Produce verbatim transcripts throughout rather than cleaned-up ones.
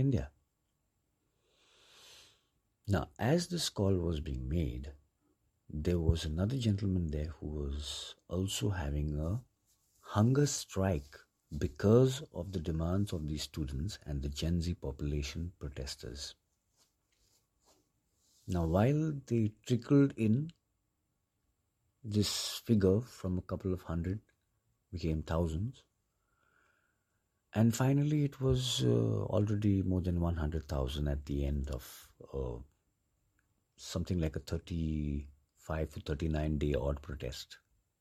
India. Now, as this call was being made, there was another gentleman there who was also having a hunger strike because of the demands of these students and the Gen Z population protesters. Now, while they trickled in, this figure from a couple of hundred became thousands, and finally it was uh, already more than one hundred thousand at the end of uh, something like a thirty-five to thirty-nine day odd protest.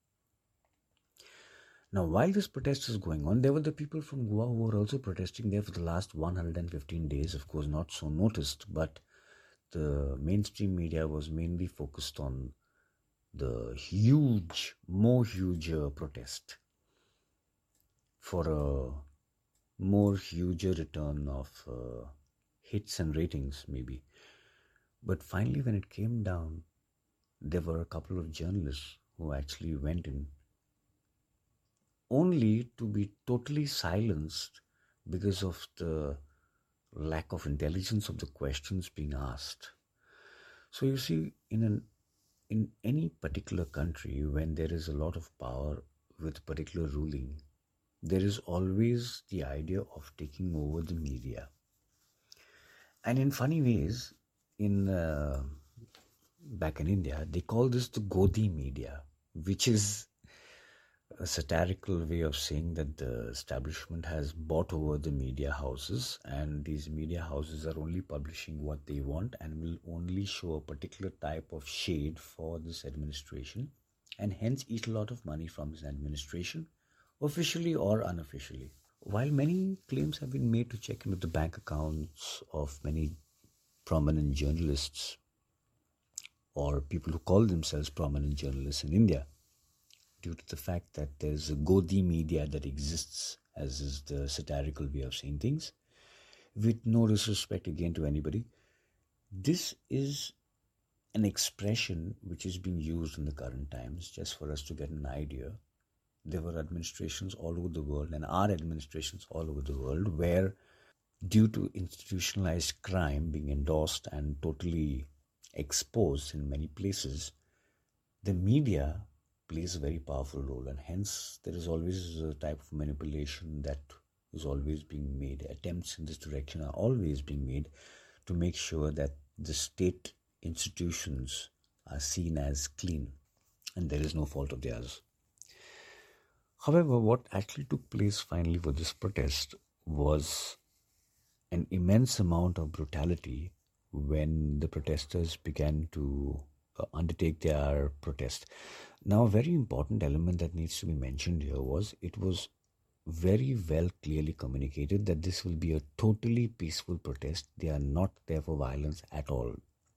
Now, while this protest is going on, there were the people from Goa who were also protesting there for the last one hundred fifteen days, of course not so noticed, but the mainstream media was mainly focused on the huge, more huge uh, protest for a more huger return of uh, hits and ratings maybe. But finally, when it came down, there were a couple of journalists who actually went in only to be totally silenced because of the lack of intelligence of the questions being asked. So you see, in an in any particular country, when there is a lot of power with particular ruling, there is always the idea of taking over the media. And in funny ways, in uh, back in India, they call this the Godi media, which is a satirical way of saying that the establishment has bought over the media houses, and these media houses are only publishing what they want and will only show a particular type of shade for this administration, and hence eat a lot of money from this administration, officially or unofficially. While many claims have been made to check into the bank accounts of many prominent journalists or people who call themselves prominent journalists in India, due to the fact that there's a Godi media that exists, as is the satirical way of saying things, with no disrespect again to anybody, this is an expression which is being used in the current times. Just for us to get an idea, there were administrations all over the world, and are administrations all over the world, where due to institutionalized crime being endorsed and totally exposed in many places, the media plays a very powerful role, and hence there is always a type of manipulation that is always being made. Attempts in this direction are always being made to make sure that the state institutions are seen as clean and there is no fault of theirs. However, what actually took place finally for this protest was an immense amount of brutality when the protesters began to uh, undertake their protest. Now, a very important element that needs to be mentioned here was it was very well clearly communicated that this will be a totally peaceful protest. They are not there for violence at all.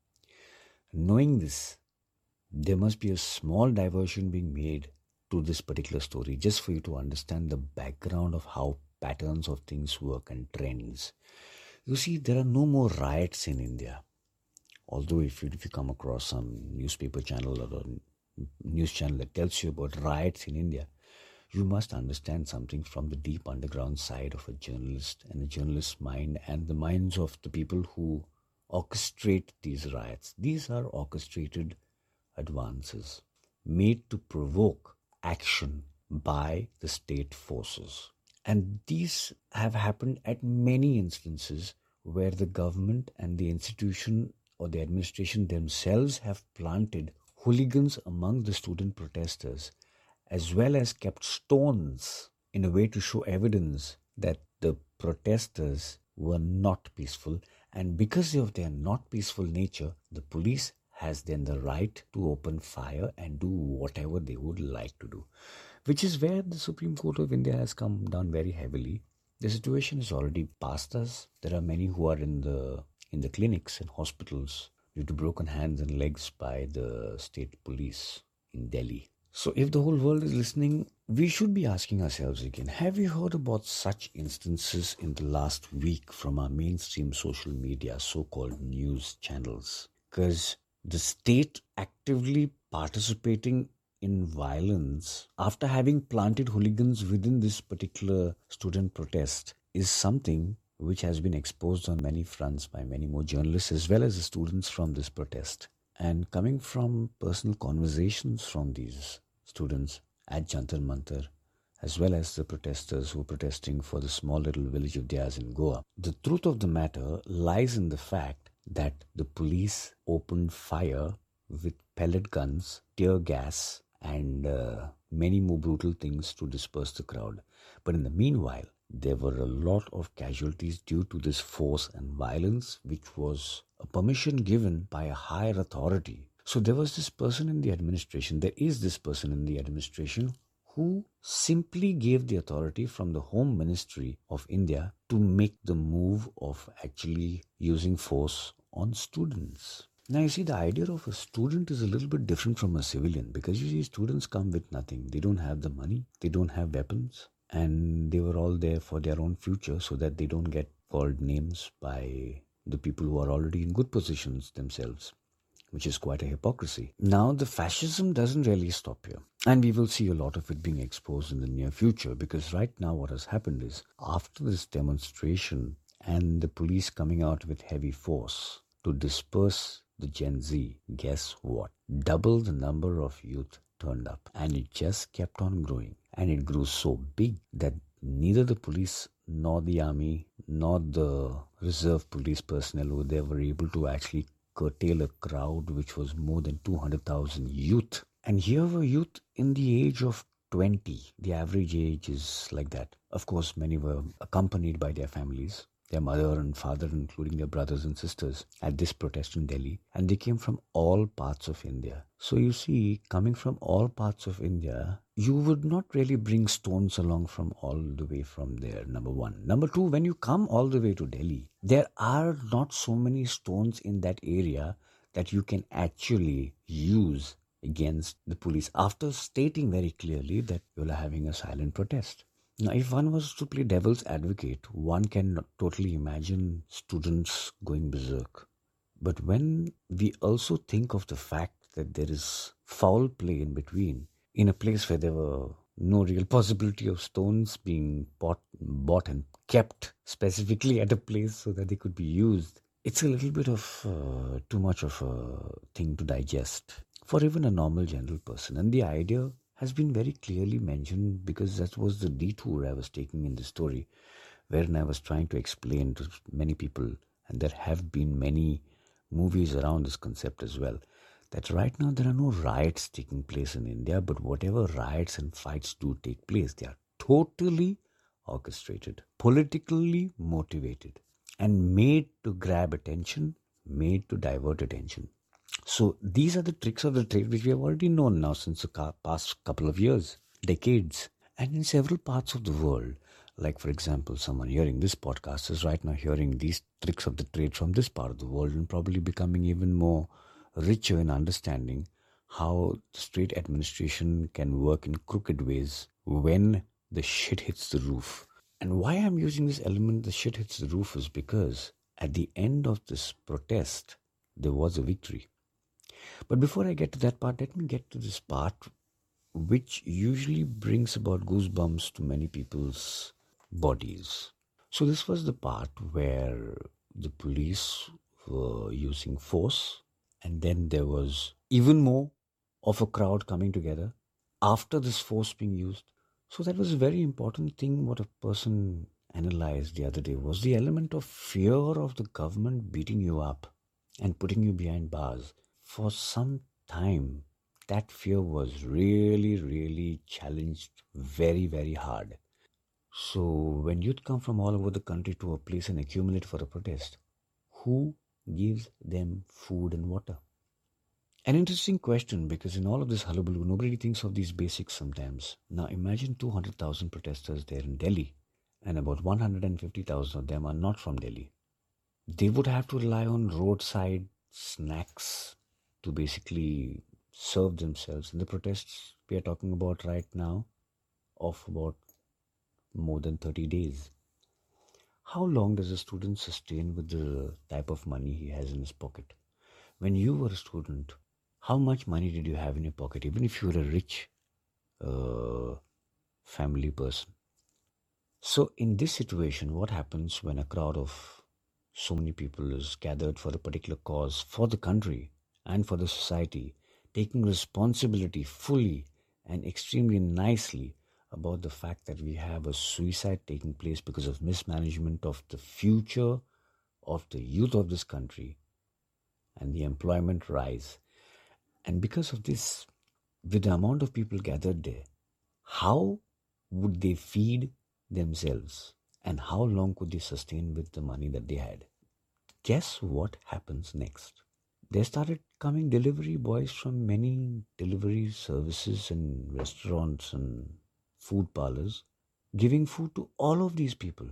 Knowing this, there must be a small diversion being made to this particular story, just for you to understand the background of how patterns of things work and trends. You see, there are no more riots in India. Although if you, if you come across some newspaper channel or a news channel that tells you about riots in India, you must understand something from the deep underground side of a journalist and a journalist's mind and the minds of the people who orchestrate these riots. These are orchestrated advances made to provoke action by the state forces. And these have happened at many instances where the government and the institution or the administration themselves have planted hooligans among the student protesters, as well as kept stones in a way to show evidence that the protesters were not peaceful. And because of their not peaceful nature, the police has then the right to open fire and do whatever they would like to do, which is where the Supreme Court of India has come down very heavily. The situation is already past us. There are many who are in the in the clinics and hospitals due to broken hands and legs by the state police in Delhi. So if the whole world is listening, we should be asking ourselves again, have you heard about such instances in the last week from our mainstream social media, so-called news channels? Because the state actively participating in violence after having planted hooligans within this particular student protest is something which has been exposed on many fronts by many more journalists as well as the students from this protest. And coming from personal conversations from these students at Jantar Mantar, as well as the protesters who were protesting for the small little village of Diaz in Goa, the truth of the matter lies in the fact that the police opened fire with pellet guns, tear gas, and uh, many more brutal things to disperse the crowd. But in the meanwhile, there were a lot of casualties due to this force and violence, which was a permission given by a higher authority. So there was this person in the administration, there is this person in the administration who simply gave the authority from the Home Ministry of India to make the move of actually using force on students. Now you see, the idea of a student is a little bit different from a civilian, because you see, students come with nothing. They don't have the money, they don't have weapons, and they were all there for their own future so that they don't get called names by the people who are already in good positions themselves, which is quite a hypocrisy. Now, the fascism doesn't really stop here. And we will see a lot of it being exposed in the near future, because right now what has happened is, after this demonstration and the police coming out with heavy force to disperse the Gen Z, guess what? Double the number of youth turned up. And it just kept on growing. And it grew so big that neither the police nor the army nor the reserve police personnel were they were able to actually curtail a crowd which was more than two hundred thousand youth. And here were youth in the age of twenty. The average age is like that. Of course, many were accompanied by their families, their mother and father, including their brothers and sisters, at this protest in Delhi. And they came from all parts of India. So you see, coming from all parts of India, you would not really bring stones along from all the way from there, number one. Number two, when you come all the way to Delhi, there are not so many stones in that area that you can actually use against the police, after stating very clearly that you're having a silent protest. Now, if one was to play devil's advocate, one can totally imagine students going berserk. But when we also think of the fact that there is foul play in between, in a place where there were no real possibility of stones being bought, bought and kept specifically at a place so that they could be used, it's a little bit of uh, too much of a thing to digest for even a normal general person. And the idea has been very clearly mentioned, because that was the detour I was taking in the story, wherein I was trying to explain to many people, and there have been many movies around this concept as well, that right now there are no riots taking place in India, but whatever riots and fights do take place, they are totally orchestrated, politically motivated, and made to grab attention, made to divert attention. So these are the tricks of the trade which we have already known now since the past couple of years, decades. And in several parts of the world, like for example, someone hearing this podcast is right now hearing these tricks of the trade from this part of the world, and probably becoming even more richer in understanding how the state administration can work in crooked ways when the shit hits the roof. And why I'm using this element, the shit hits the roof, is because at the end of this protest, there was a victory. But before I get to that part, let me get to this part which usually brings about goosebumps to many people's bodies. So this was the part where the police were using force, and then there was even more of a crowd coming together after this force being used. So that was a very important thing what a person analyzed the other day, was the element of fear of the government beating you up and putting you behind bars. For some time, that fear was really, really challenged very, very hard. So when youth come from all over the country to a place and accumulate for a protest, who gives them food and water? An interesting question, because in all of this hullabaloo, nobody thinks of these basics sometimes. Now imagine two hundred thousand protesters there in Delhi, and about one hundred fifty thousand of them are not from Delhi. They would have to rely on roadside snacks to basically serve themselves. In the protests we are talking about right now, of about more than thirty days. How long does a student sustain with the type of money he has in his pocket? When you were a student, how much money did you have in your pocket, even if you were a rich uh, family person? So in this situation, what happens when a crowd of so many people is gathered for a particular cause for the country and for the society, taking responsibility fully and extremely nicely about the fact that we have a suicide taking place because of mismanagement of the future of the youth of this country and the employment rise. And because of this, with the amount of people gathered there, how would they feed themselves and how long could they sustain with the money that they had? Guess what happens next? There started coming delivery boys from many delivery services and restaurants and food parlors, giving food to all of these people.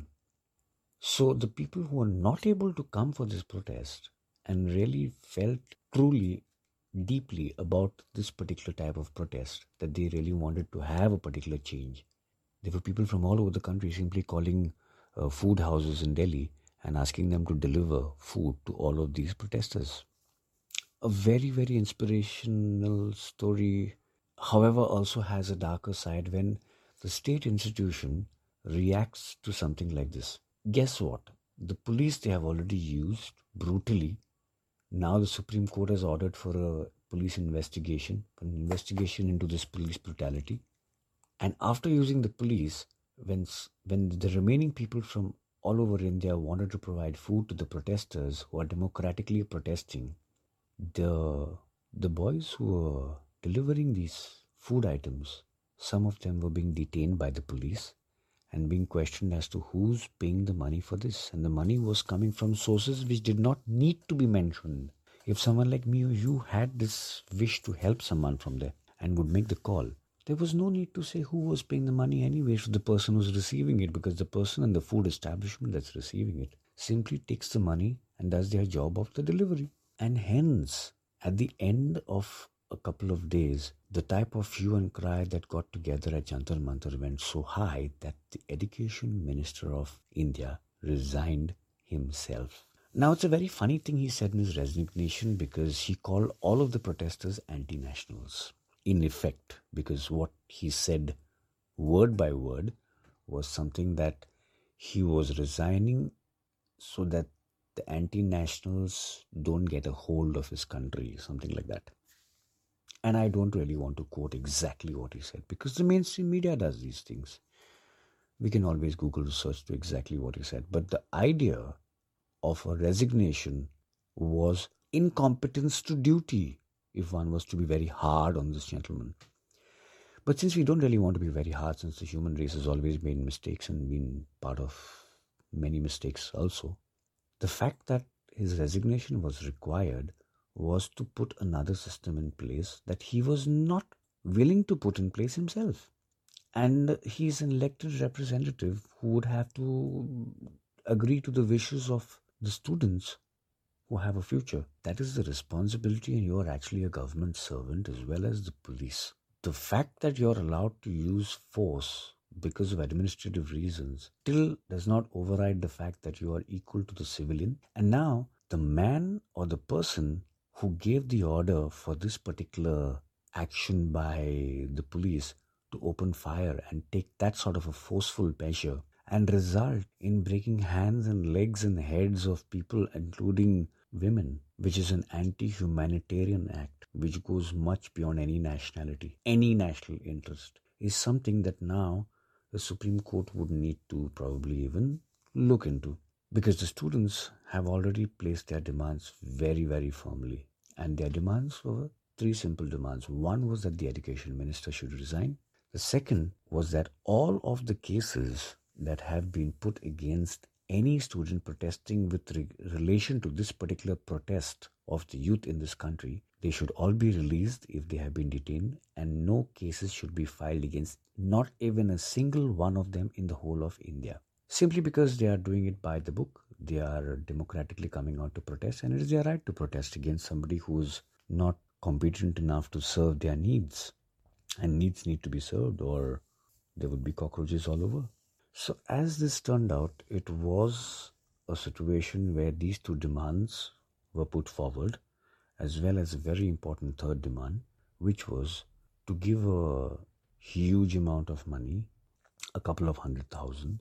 So the people who were not able to come for this protest and really felt truly deeply about this particular type of protest, that they really wanted to have a particular change. There were people from all over the country simply calling uh, food houses in Delhi and asking them to deliver food to all of these protesters. A very, very inspirational story, however, also has a darker side when the state institution reacts to something like this. Guess what? The police they have already used brutally. Now the Supreme Court has ordered for a police investigation, an investigation into this police brutality. And after using the police, when when the remaining people from all over India wanted to provide food to the protesters who are democratically protesting, the the boys who were delivering these food items, some of them were being detained by the police and being questioned as to who's paying the money for this. And the money was coming from sources which did not need to be mentioned. If someone like me or you had this wish to help someone from there and would make the call, there was no need to say who was paying the money anyway to the person who's receiving it, because the person in the food establishment that's receiving it simply takes the money and does their job of the delivery. And hence, at the end of a couple of days, the type of hue and cry that got together at Jantar Mantar went so high that the Education Minister of India resigned himself. Now, it's a very funny thing he said in his resignation, because he called all of the protesters anti-nationals. In effect, because what he said word by word was something that he was resigning so that the anti-nationals don't get a hold of his country, something like that. And I don't really want to quote exactly what he said, because the mainstream media does these things. We can always Google research to exactly what he said. But the idea of a resignation was incompetence to duty, if one was to be very hard on this gentleman. But since we don't really want to be very hard, since the human race has always made mistakes and been part of many mistakes also, the fact that his resignation was required was to put another system in place that he was not willing to put in place himself. And he's an elected representative who would have to agree to the wishes of the students who have a future. That is the responsibility, and you're actually a government servant as well as the police. The fact that you're allowed to use force because of administrative reasons still does not override the fact that you are equal to the civilian. And now the man or the person who gave the order for this particular action by the police to open fire and take that sort of a forceful measure and result in breaking hands and legs and heads of people, including women, which is an anti-humanitarian act which goes much beyond any nationality, any national interest, is something that now the Supreme Court would need to probably even look into, because the students have already placed their demands very, very firmly. And their demands were three simple demands. One was that the education minister should resign. The second was that all of the cases that have been put against any student protesting with re- relation to this particular protest of the youth in this country, they should all be released if they have been detained, and no cases should be filed against not even a single one of them in the whole of India. Simply because they are doing it by the book, they are democratically coming out to protest, and it is their right to protest against somebody who is not competent enough to serve their needs. And needs need to be served, or there would be cockroaches all over. So as this turned out, it was a situation where these two demands were put forward, as well as a very important third demand, which was to give a huge amount of money, a couple of hundred thousands,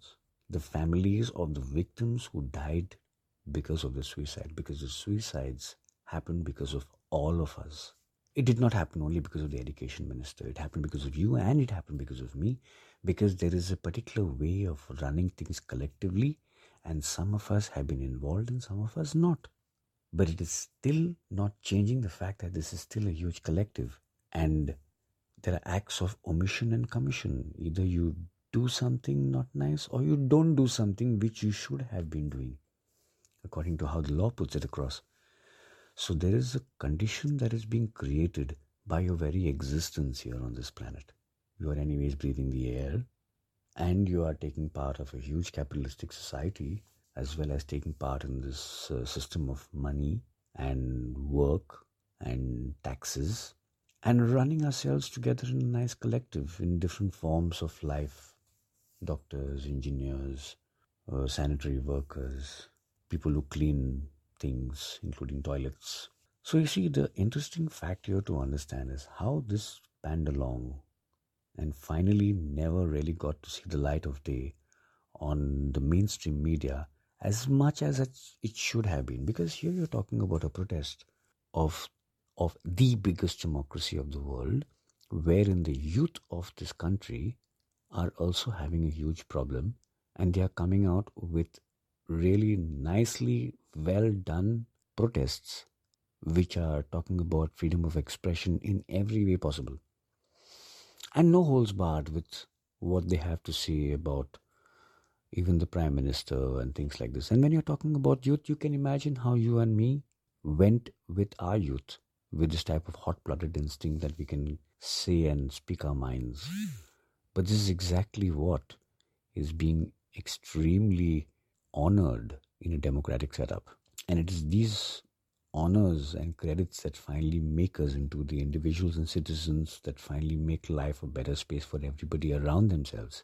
the families of the victims who died because of the suicide, because the suicides happened because of all of us. It did not happen only because of the education minister. It happened because of you, and it happened because of me, because there is a particular way of running things collectively, and some of us have been involved and some of us not. But it is still not changing the fact that this is still a huge collective, and there are acts of omission and commission. Either you do something not nice or you don't do something which you should have been doing, according to how the law puts it across. So there is a condition that is being created by your very existence here on this planet. You are anyways breathing the air, and you are taking part of a huge capitalistic society, as well as taking part in this uh, system of money and work and taxes, and running ourselves together in a nice collective in different forms of life. Doctors, engineers, uh, sanitary workers, people who clean things, including toilets. So you see, the interesting fact here to understand is how this panned along and finally never really got to see the light of day on the mainstream media as much as it should have been. Because here you're talking about a protest of of the biggest democracy of the world, wherein the youth of this country are also having a huge problem, and they are coming out with really nicely well done protests which are talking about freedom of expression in every way possible, and no holds barred with what they have to say about even the prime minister and things like this. And when you're talking about youth, you can imagine how you and me went with our youth with this type of hot-blooded instinct that we can say and speak our minds. But this is exactly what is being extremely honored in a democratic setup. And it is these honors and credits that finally make us into the individuals and citizens that finally make life a better space for everybody around themselves.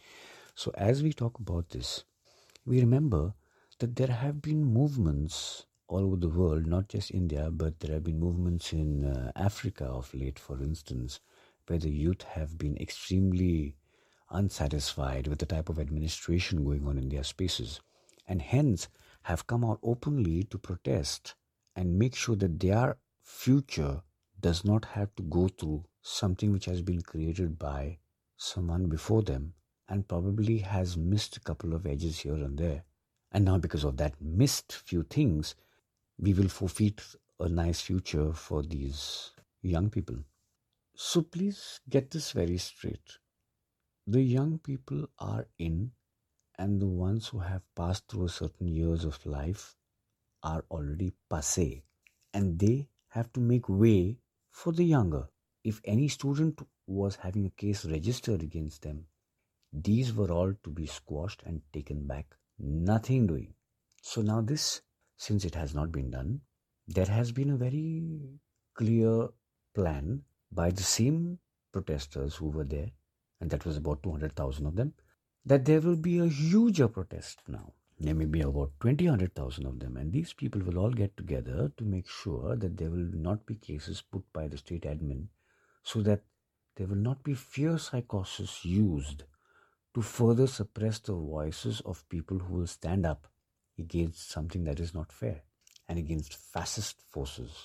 So as we talk about this, we remember that there have been movements all over the world, not just India, but there have been movements in uh, Africa of late, for instance, where the youth have been extremely unsatisfied with the type of administration going on in their spaces, and hence have come out openly to protest and make sure that their future does not have to go through something which has been created by someone before them and probably has missed a couple of edges here and there. And now because of that missed few things, we will forfeit a nice future for these young people. So please get this very straight. The young people are in, and the ones who have passed through certain years of life are already passé, and they have to make way for the younger. If any student was having a case registered against them, these were all to be squashed and taken back, nothing doing. So now this, since it has not been done, there has been a very clear plan by the same protesters who were there, and that was about two hundred thousand of them, that there will be a huger protest now. There may be about twenty hundred thousand of them, and these people will all get together to make sure that there will not be cases put by the state admin, so that there will not be fear psychosis used to further suppress the voices of people who will stand up against something that is not fair and against fascist forces.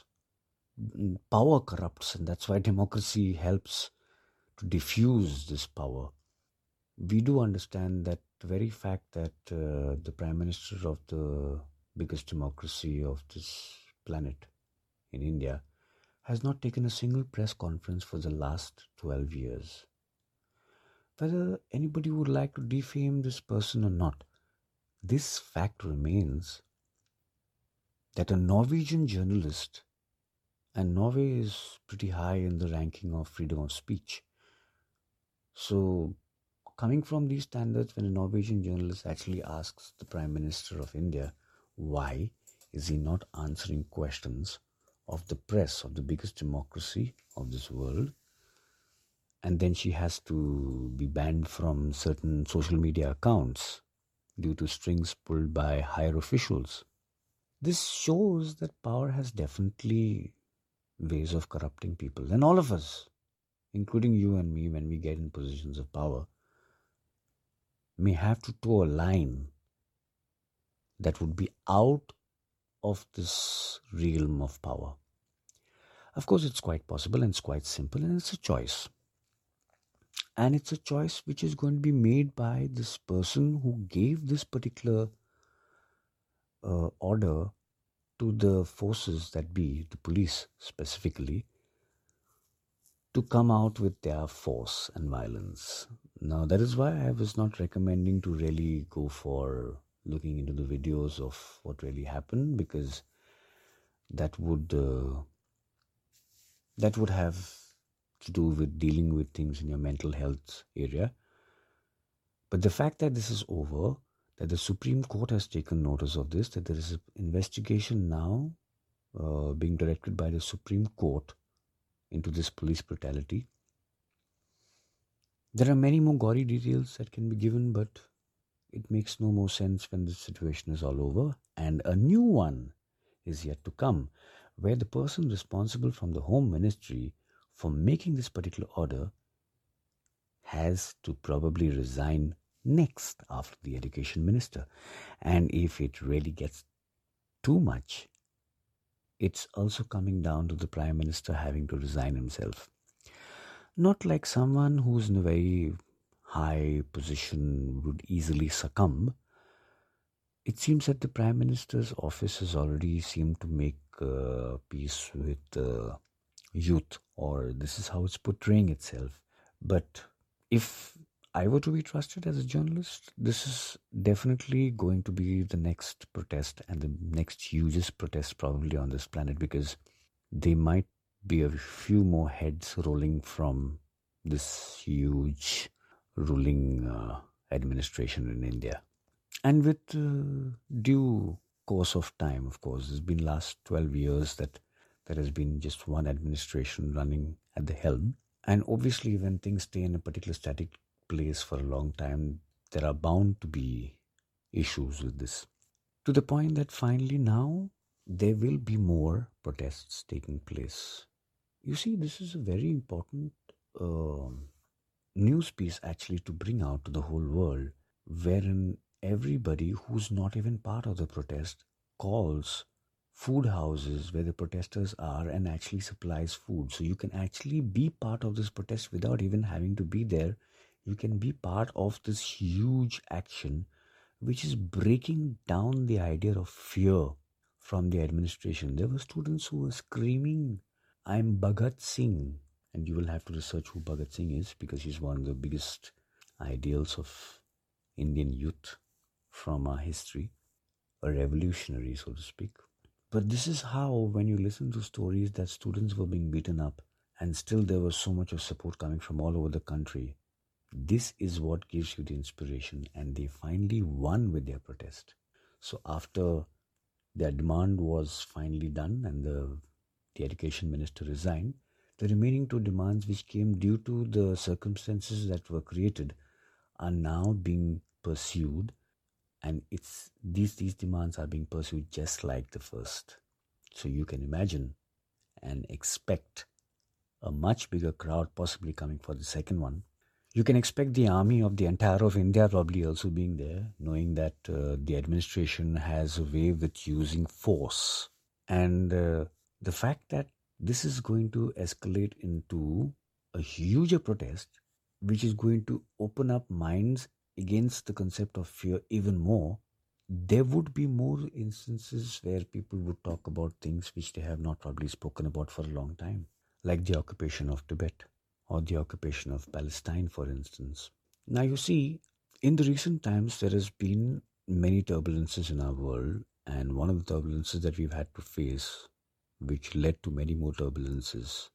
Power corrupts, and that's why democracy helps to diffuse this power. We do understand that the very fact that uh, the Prime Minister of the biggest democracy of this planet in India has not taken a single press conference for the last twelve years. Whether anybody would like to defame this person or not, this fact remains that a Norwegian journalist, and Norway is pretty high in the ranking of freedom of speech. So, coming from these standards, when a Norwegian journalist actually asks the Prime Minister of India, why is he not answering questions of the press of the biggest democracy of this world, and then she has to be banned from certain social media accounts due to strings pulled by higher officials. This shows that power has definitely ways of corrupting people. And all of us, including you and me, when we get in positions of power, may have to toe a line that would be out of this realm of power. Of course, it's quite possible and it's quite simple, and it's a choice. And it's a choice which is going to be made by this person who gave this particular uh, order to the forces that be, the police specifically, to come out with their force and violence. Now, that is why I was not recommending to really go for looking into the videos of what really happened, because that would uh, that would have to do with dealing with things in your mental health area. But the fact that this is over, that the Supreme Court has taken notice of this, that there is an investigation now uh, being directed by the Supreme Court into this police brutality. There are many more gory details that can be given, but it makes no more sense when the situation is all over. And a new one is yet to come, where the person responsible from the Home Ministry for making this particular order has to probably resign next after the Education Minister. And if it really gets too much, it's also coming down to the Prime Minister having to resign himself. Not like someone who's in a very high position would easily succumb. It seems that the Prime Minister's office has already seemed to make uh, peace with uh, youth, or this is how it's portraying itself. But if I were to be trusted as a journalist, this is definitely going to be the next protest, and the next hugest protest probably on this planet, because there might be a few more heads rolling from this huge ruling uh, administration in India. And with uh, due course of time, of course, it's been last twelve years that there has been just one administration running at the helm. And obviously, when things stay in a particular static place for a long time, there are bound to be issues with this. To the point that finally now, there will be more protests taking place. You see, this is a very important uh, news piece actually to bring out to the whole world, wherein everybody who's not even part of the protest calls food houses where the protesters are and actually supplies food. So you can actually be part of this protest without even having to be there. You can be part of this huge action which is breaking down the idea of fear from the administration. There were students who were screaming, "I'm Bhagat Singh." And you will have to research who Bhagat Singh is, because he's one of the biggest ideals of Indian youth from our history, a revolutionary, so to speak. But this is how, when you listen to stories that students were being beaten up and still there was so much of support coming from all over the country, this is what gives you the inspiration. And they finally won with their protest. So after their demand was finally done and the, the education minister resigned, the remaining two demands, which came due to the circumstances that were created, are now being pursued. And it's these these demands are being pursued just like the first. So you can imagine and expect a much bigger crowd possibly coming for the second one. You can expect the army of the entire of India probably also being there, knowing that uh, the administration has a way with using force. And uh, the fact that this is going to escalate into a huger protest, which is going to open up minds against the concept of fear even more, there would be more instances where people would talk about things which they have not probably spoken about for a long time, like the occupation of Tibet or the occupation of Palestine, for instance. Now you see, in the recent times, there has been many turbulences in our world, and one of the turbulences that we've had to face, which led to many more turbulences,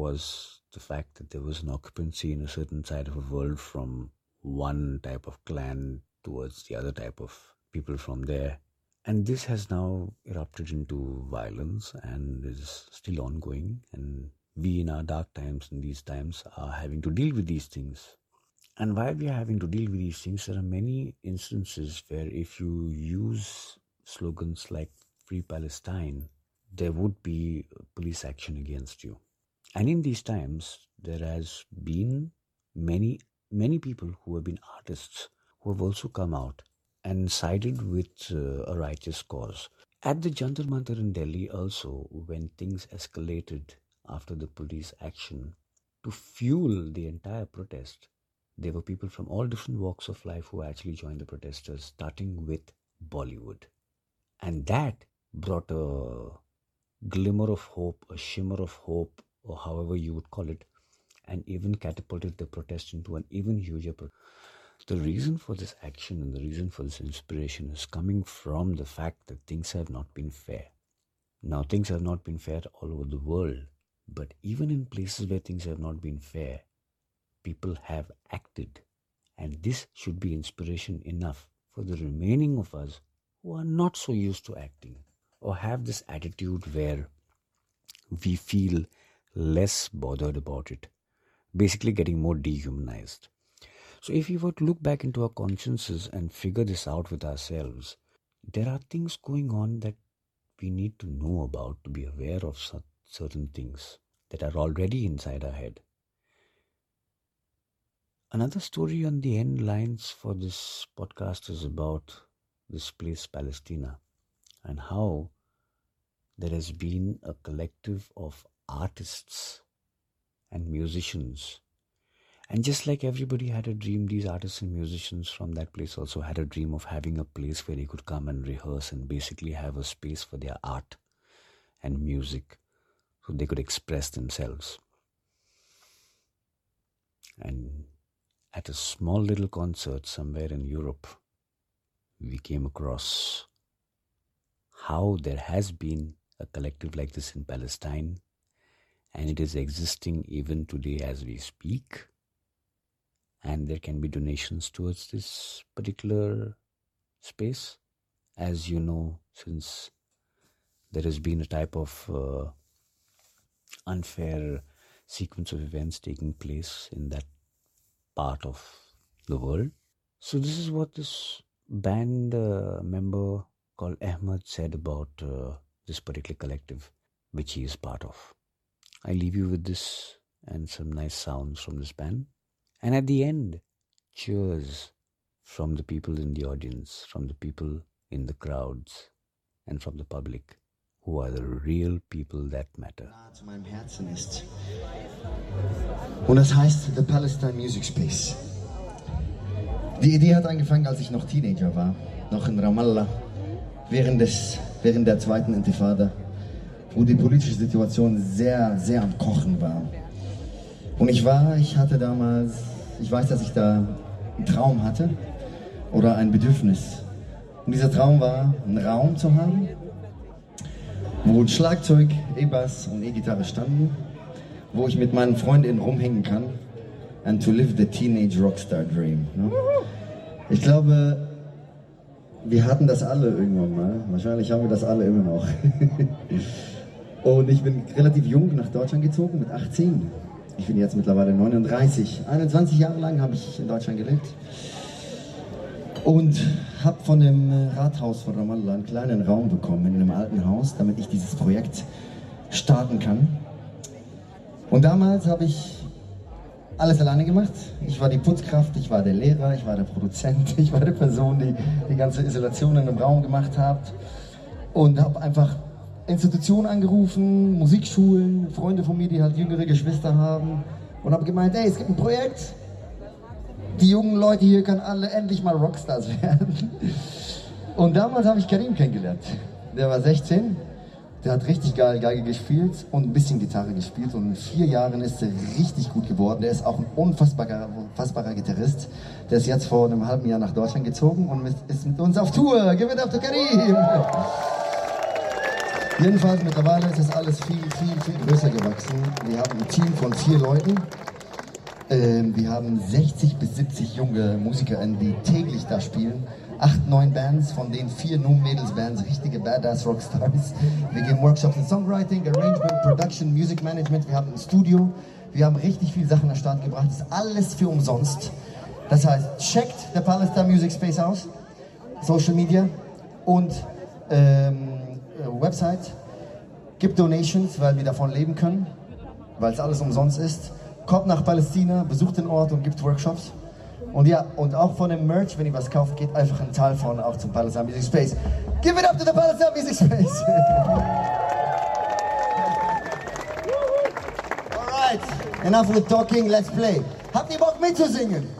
was the fact that there was an occupancy in a certain side of the world from one type of clan towards the other type of people from there. And this has now erupted into violence and is still ongoing. And we in our dark times, in these times, are having to deal with these things. And while we are having to deal with these things, there are many instances where if you use slogans like Free Palestine, there would be police action against you. And in these times, there has been many, many people who have been artists who have also come out and sided with uh, a righteous cause. At the Jantar Mantar in Delhi also, when things escalated after the police action, to fuel the entire protest, there were people from all different walks of life who actually joined the protesters, starting with Bollywood. And that brought a glimmer of hope, a shimmer of hope, or however you would call it, and even catapulted the protest into an even huger protest. The reason for this action and the reason for this inspiration is coming from the fact that things have not been fair. Now, things have not been fair all over the world, but even in places where things have not been fair, people have acted. And this should be inspiration enough for the remaining of us who are not so used to acting or have this attitude where we feel less bothered about it, basically getting more dehumanized. So if we were to look back into our consciences and figure this out with ourselves, there are things going on that we need to know about to be aware of certain things that are already inside our head. Another story on the end lines for this podcast is about this place, Palestina, and how there has been a collective of artists and musicians. And just like everybody had a dream, these artists and musicians from that place also had a dream of having a place where they could come and rehearse and basically have a space for their art and music so they could express themselves. And at a small little concert somewhere in Europe, we came across how there has been a collective like this in Palestine, and it is existing even today as we speak. And there can be donations towards this particular space. As you know, since there has been a type of uh, unfair sequence of events taking place in that part of the world. So this is what this band uh, member called Ahmed said about uh, this particular collective, which he is part of. I leave you with this and some nice sounds from this band. And at the end, cheers from the people in the audience, from the people in the crowds, and from the public, who are the real people that matter. Zu meinem Herzen ist. Und das heißt The Palestine Music Space. Die Idee hat angefangen, als ich noch Teenager war, noch in Ramallah, während, des, während der zweiten Intifada, wo die politische Situation sehr, sehr am Kochen war. Und ich war, ich hatte damals, ich weiß, dass ich da einen Traum hatte oder ein Bedürfnis. Und dieser Traum war, einen Raum zu haben, wo Schlagzeug, E-Bass und E-Gitarre standen, wo ich mit meinen Freundinnen rumhängen kann. And to live the teenage rockstar dream. Ne? Ich glaube, wir hatten das alle irgendwann mal. Wahrscheinlich haben wir das alle immer noch. Und ich bin relativ jung nach Deutschland gezogen, mit achtzehn. Ich bin jetzt mittlerweile neununddreißig. einundzwanzig Jahre lang habe ich in Deutschland gelebt. Und habe von dem Rathaus von Ramallah einen kleinen Raum bekommen, in einem alten Haus, damit ich dieses Projekt starten kann. Und damals habe ich alles alleine gemacht. Ich war die Putzkraft, ich war der Lehrer, ich war der Produzent, ich war die Person, die die ganze Isolation in einem Raum gemacht hat. Und habe einfach Institutionen angerufen, Musikschulen, Freunde von mir, die halt jüngere Geschwister haben. Und habe gemeint, hey, es gibt ein Projekt. Die jungen Leute hier können alle endlich mal Rockstars werden. Und damals habe ich Karim kennengelernt. Der war sechzehn, der hat richtig geil Geige gespielt und ein bisschen Gitarre gespielt. Und in vier Jahren ist er richtig gut geworden. Der ist auch ein unfassbarer, unfassbarer Gitarrist. Der ist jetzt vor einem halben Jahr nach Deutschland gezogen und ist mit uns auf Tour. Give it up to Karim! Jedenfalls mittlerweile ist das alles viel, viel, viel größer gewachsen. Wir haben ein Team von vier Leuten. Ähm, wir haben sechzig bis siebzig junge MusikerInnen, die täglich da spielen. Acht, neun Bands, von denen vier Nur-Mädels-Bands, richtige Badass-Rockstars. Wir geben Workshops in Songwriting, Arrangement, Production, Music Management. Wir haben ein Studio. Wir haben richtig viele Sachen an den Start gebracht. Das ist alles für umsonst. Das heißt, checkt der Palestine Music Space aus. Social Media und ähm, Website. Gibt Donations, weil wir davon leben können. Weil es alles umsonst ist. Kommt nach Palästina, besucht den Ort und gibt Workshops. Und ja, und auch von dem Merch, wenn ihr was kauft, geht einfach ein Teil von auch zum Palestine Music Space. Give it up to the Palestine Music Space! Alright, enough with talking, let's play. Habt ihr Bock mitzusingen?